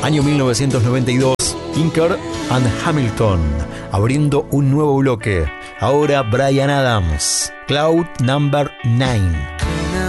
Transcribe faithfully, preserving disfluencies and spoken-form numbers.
Año mil novecientos noventa y dos, Inker and Hamilton, abriendo un nuevo bloque. Ahora Bryan Adams, Cloud Number nueve.